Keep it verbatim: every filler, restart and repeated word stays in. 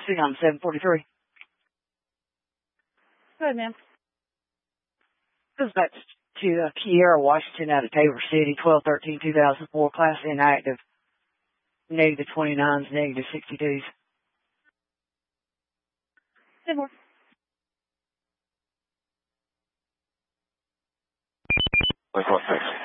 crossing on seven forty-three. Go ahead, ma'am. Goes back to uh, Kiera Washington out of Tabor City, twelve thirteen two thousand four, class inactive, negative twenty-nines, negative sixty-twos. ten more. Wait, what, thanks.